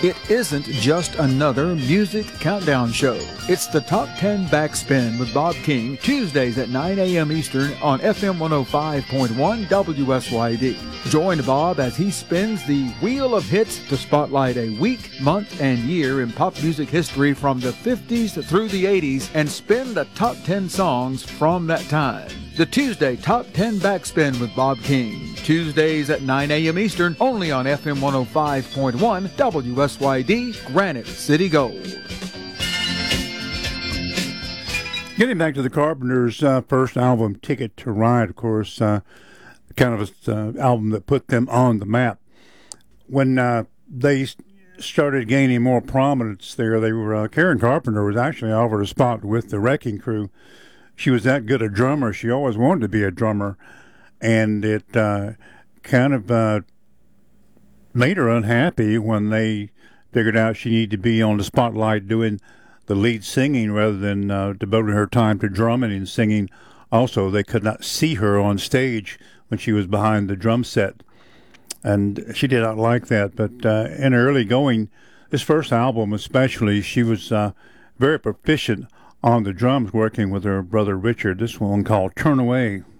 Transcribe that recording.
It isn't just another music countdown show. It's the Top 10 Backspin with Bob King, Tuesdays at 9 a.m. Eastern on FM 105.1 WSYD. Join Bob as he spins the Wheel of Hits to spotlight a week, month, and year in pop music history from the 50s through the 80s and spin the top 10 songs from that time. The Tuesday Top 10 Backspin with Bob King. Tuesdays at 9 a.m. Eastern, only on FM 105.1 WSYD, Granite City Gold. Getting back to the Carpenters' first album, Ticket to Ride, of course, kind of an album that put them on the map. When they started gaining more prominence there, they were Karen Carpenter was actually offered a spot with the Wrecking Crew. She was that good a drummer. She always wanted to be a drummer, and it kind of made her unhappy when they figured out she needed to be on the spotlight doing the lead singing rather than devoting her time to drumming and singing. Also, they could not see her on stage when she was behind the drum set, and she did not like that. But in early going, this first album especially, she was very proficient on the drums, working with her brother Richard. This one called Turn Away.